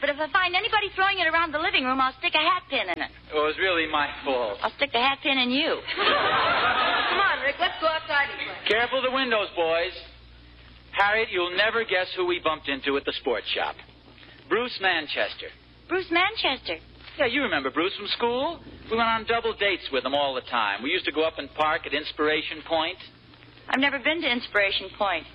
but if I find anybody throwing it around the living room, I'll stick a hat pin in it. It was really my fault. I'll stick the hat pin in you. Come on, Rick, let's go outside and play. Careful the windows, boys. Harriet, you'll never guess who we bumped into at the sports shop. Bruce Manchester. Bruce Manchester. Yeah, you remember Bruce from school? We went on double dates with him all the time. We used to go up and park at Inspiration Point. I've never been to Inspiration Point.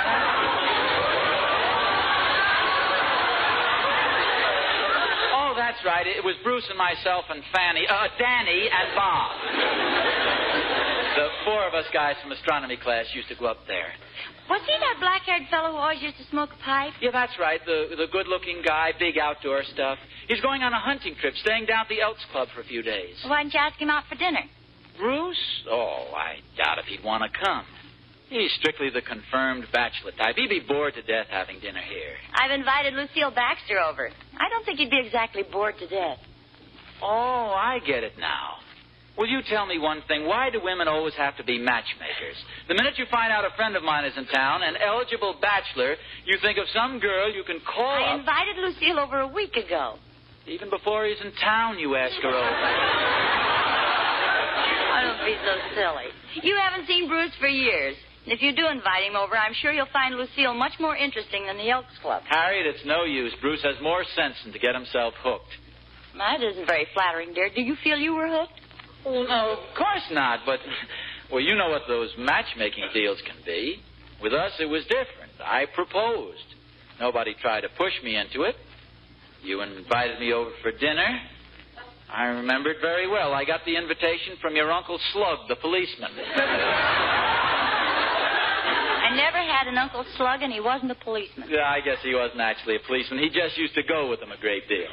Oh, that's right. It was Bruce and myself and Danny and Bob. The four of us guys from astronomy class used to go up there. Was he that black-haired fellow who always used to smoke a pipe? Yeah, that's right. The good-looking guy, big outdoor stuff. He's going on a hunting trip, staying down at the Elks Club for a few days. Why didn't you ask him out for dinner? Bruce? Oh, I doubt if he'd want to come. He's strictly the confirmed bachelor type. He'd be bored to death having dinner here. I've invited Lucille Baxter over. I don't think he'd be exactly bored to death. Oh, I get it now. Will you tell me one thing? Why do women always have to be matchmakers? The minute you find out a friend of mine is in town, an eligible bachelor, you think of some girl you can call I up. invited Lucille over a week ago. Even before he's in town, you ask her over. Oh, don't be so silly. You haven't seen Bruce for years. And if you do invite him over, I'm sure you'll find Lucille much more interesting than the Elks Club. Harriet, it's no use. Bruce has more sense than to get himself hooked. That isn't very flattering, dear. Do you feel you were hooked? Well, no, of course not, but, well, you know what those matchmaking deals can be. With us, it was different. I proposed. Nobody tried to push me into it. You invited me over for dinner. I remember it very well. I got the invitation from your Uncle Slug, the policeman. I never had an Uncle Slug, and he wasn't a policeman. Yeah, I guess he wasn't actually a policeman. He just used to go with them a great deal.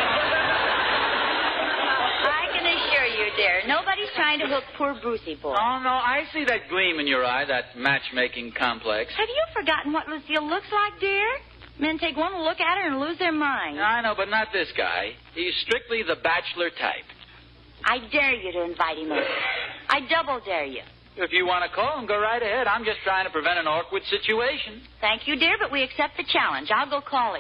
I can assure you, dear, nobody's trying to hook poor Brucey boy. Oh, no, I see that gleam in your eye, that matchmaking complex. Have you forgotten what Lucille looks like, dear? Men take one look at her and lose their mind. I know, but not this guy. He's strictly the bachelor type. I dare you to invite him over. I double dare you. If you want to call him, go right ahead. I'm just trying to prevent an awkward situation. Thank you, dear, but we accept the challenge. I'll go call him.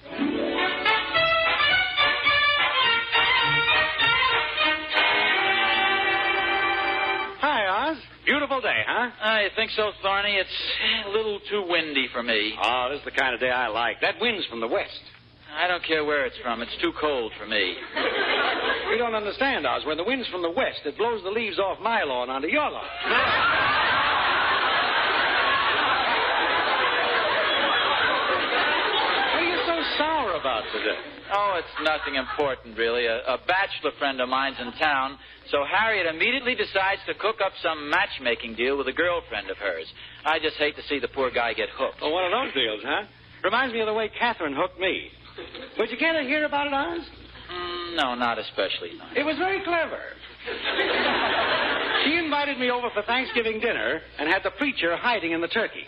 Hi, Oz. Beautiful day, huh? I think so, Thorny. It's a little too windy for me. Oh, this is the kind of day I like. That wind's from the west. I don't care where it's from. It's too cold for me. You don't understand, Oz. When the wind's from the west, it blows the leaves off my lawn onto your lawn. What are you so sour about today? Oh, it's nothing important, really. A bachelor friend of mine's in town, so Harriet immediately decides to cook up some matchmaking deal with a girlfriend of hers. I just hate to see the poor guy get hooked. Oh, one of those deals, huh? Reminds me of the way Catherine hooked me. Would you care to hear about it, Oz? No, not especially. No. It was very clever. She invited me over for Thanksgiving dinner and had the preacher hiding in the turkey.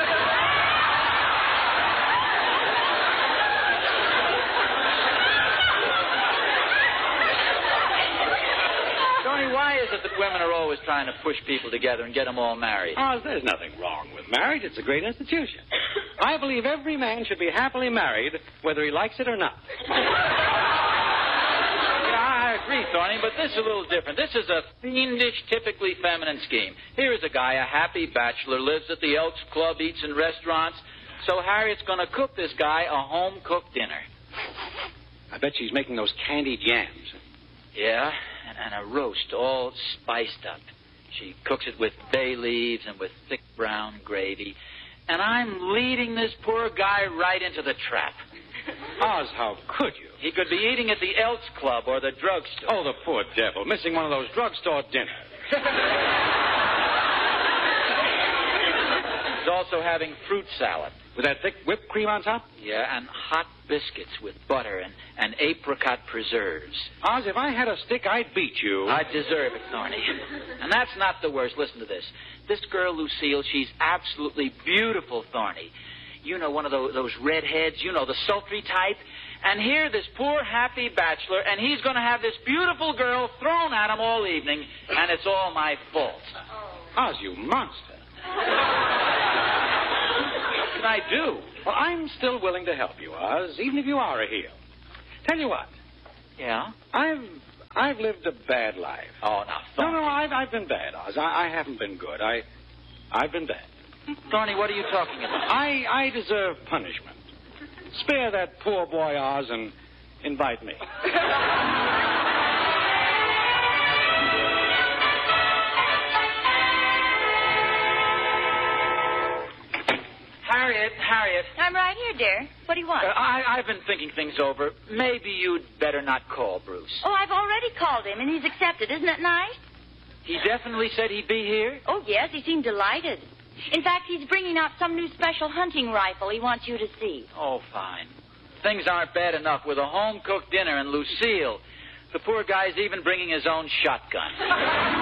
Tony, why is it that women are always trying to push people together and get them all married? Oz, there's nothing wrong with marriage. It's a great institution. I believe every man should be happily married, whether he likes it or not. Yeah, I agree, Thorny, but this is a little different. This is a fiendish, typically feminine scheme. Here is a guy, a happy bachelor, lives at the Elks Club, eats in restaurants. So Harriet's going to cook this guy a home-cooked dinner. I bet she's making those candied yams. Yeah, and a roast all spiced up. She cooks it with bay leaves and with thick brown gravy. And I'm leading this poor guy right into the trap. Oz, how could you? He could be eating at the Elks Club or the drugstore. Oh, the poor devil, missing one of those drugstore dinners. He's also having fruit salad. With that thick whipped cream on top? Yeah, and hot biscuits with butter and apricot preserves. Oz, if I had a stick, I'd beat you. I deserve it, Thorny. And that's not the worst. Listen to this. This girl, Lucille, she's absolutely beautiful, Thorny. You know, one of those redheads, you know, the sultry type. And here, this poor, happy bachelor, and he's going to have this beautiful girl thrown at him all evening, and it's all my fault. Oz, you monster. What can I do? Well, I'm still willing to help you, Oz, even if you are a heel. Tell you what. Yeah? I've lived a bad life. Oh, now, Thorny. No, I've been bad, Oz. I haven't been good. I've been bad. Thorny, what are you talking about? I deserve punishment. Spare that poor boy, Oz, and invite me. Harriet. I'm right here, dear. What do you want? I've been thinking things over. Maybe you'd better not call Bruce. Oh, I've already called him, and he's accepted. Isn't that nice? He definitely said he'd be here? Oh, yes, he seemed delighted. In fact, he's bringing out some new special hunting rifle he wants you to see. Oh, fine. Things aren't bad enough with a home-cooked dinner and Lucille. The poor guy's even bringing his own shotgun.